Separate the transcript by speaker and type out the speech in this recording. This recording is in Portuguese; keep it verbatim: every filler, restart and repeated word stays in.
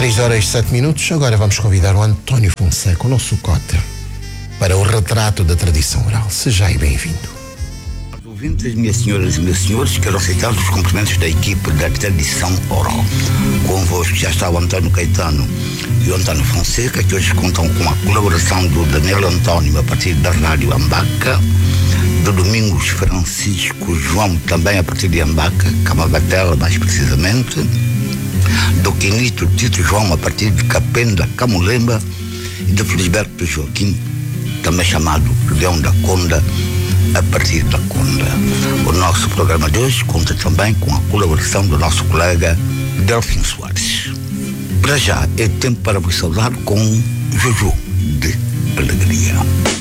Speaker 1: três horas e sete minutos. Agora vamos convidar o António Fonseca, o nosso cota, para o retrato da tradição oral. Seja aí bem-vindo.
Speaker 2: Ouvintes, minhas senhoras e meus senhores, quero aceitar os cumprimentos da equipe da tradição oral. Convosco já está o António Caetano e o António Fonseca, que hoje contam com a colaboração do Daniel Antônio a partir da Rádio Ambaca, do Domingos Francisco João também a partir de Ambaca, Camabatela mais precisamente, do Quinito Tito João a partir de Capenda, Camulemba, e do Felisberto Joaquim, também chamado Leão da Conda, a partir da Conda. O nosso programa de hoje conta também com a colaboração do nosso colega Delfim Soares. Para já é tempo para vos saudar com Juju de Alegria.